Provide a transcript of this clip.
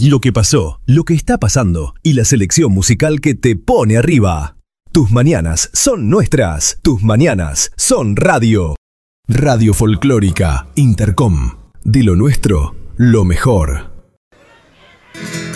lo que pasó, lo que está pasando y la selección musical que te pone arriba. Tus mañanas son nuestras. Tus mañanas son radio. Radio Folclórica Intercom. De lo nuestro, lo mejor.